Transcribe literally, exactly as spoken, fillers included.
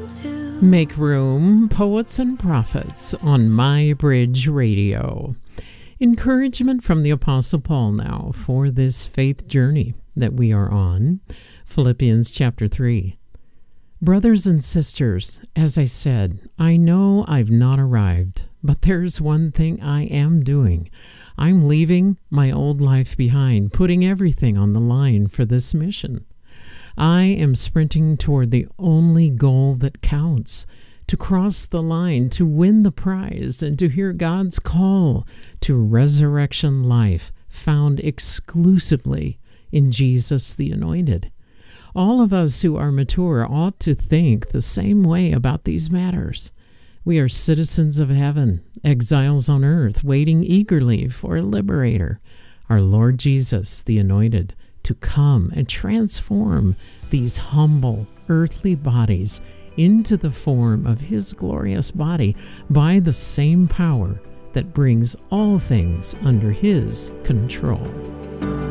Make room, poets and prophets on My Bridge Radio. Encouragement from the Apostle Paul now for this faith journey that we are on. Philippians chapter three. Brothers and sisters, as I said, I know I've not arrived, but there's one thing I am doing. I'm leaving my old life behind, putting everything on the line for this mission. I am sprinting toward the only goal that counts, to cross the line, to win the prize, and to hear God's call to resurrection life found exclusively in Jesus the Anointed. All of us who are mature ought to think the same way about these matters. We are citizens of heaven, exiles on earth, waiting eagerly for a liberator, our Lord Jesus the Anointed, to come and transform these humble earthly bodies into the form of his glorious body by the same power that brings all things under his control.